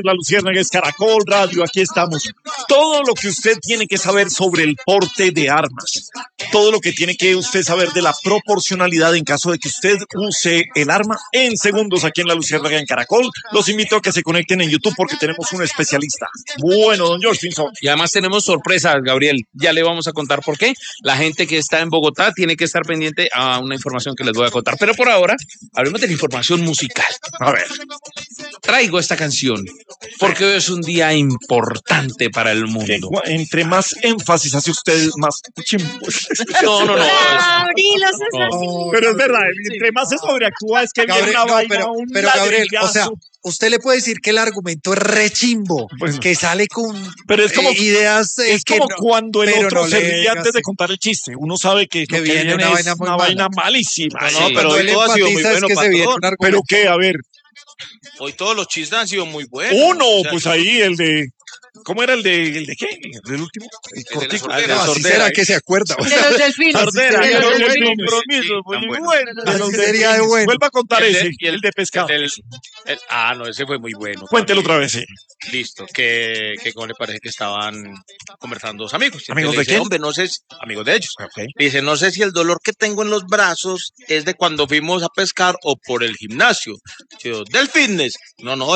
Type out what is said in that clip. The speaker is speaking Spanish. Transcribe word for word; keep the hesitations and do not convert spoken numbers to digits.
La Luciérnaga es Caracol Radio, aquí estamos. Todo lo que usted tiene que saber sobre el porte de armas, todo lo que tiene que usted saber de la proporcionalidad en caso de que usted use el arma en segundos aquí en La Luciérnaga en Caracol. Los invito a que se conecten en YouTube porque tenemos un especialista. Bueno, don George Pinzón. Y además tenemos sorpresas, Gabriel. Ya le vamos a contar por qué. La gente que está en Bogotá tiene que estar pendiente a una información que les voy a contar. Pero por ahora, hablemos de la información musical. A ver. Traigo esta canción porque hoy es un día importante para el mundo. Entre más énfasis hace usted, más chimbo. No, no, no. Gabriel, eso es así. Pero es verdad, entre más se sobreactúa es que viene Gabriel, una no, vaina, pero, un pero Gabriel, o sea, ladrillazo. usted le puede decir que el argumento es rechimbo, Bueno. que sale con Pero es como, eh, ideas eh, es que como no- cuando el pero otro no se le ríe digas antes de así. contar el chiste. Uno sabe que, Que lo que viene viene una es vaina muy una mala. vaina malísima. No, Sí. no, pero Cuando hoy él todo ha sido muy enfatiza es bueno, que se viene patrón. un argumento. ¿Pero qué? A ver. Hoy todos los chistes han sido muy buenos. Uno, O sea, pues ahí el de... ¿Cómo era el de, el de qué? ¿El del último? El de la cortico. sordera. El de No, la así sordera, será ¿eh? que se acuerda. O De sea, los delfines. Sordera, De el los de los delfines. compromisos, Sí, muy tan bueno. bueno. El de Así los sería de delfines. bueno. Vuelva a contar El de- ese, y el- el de pescado. el del- el- ah, no, ese fue muy bueno. Cuéntelo también. otra vez, sí. Listo, que, que como le parece que estaban conversando dos amigos. Y ¿Amigos le de dice, quién? Hombre, no sé, si- amigos de ellos. Ok. Le dice, no sé si el dolor que tengo en los brazos es de cuando fuimos a pescar o por el gimnasio. Yo, del fitness. No, no,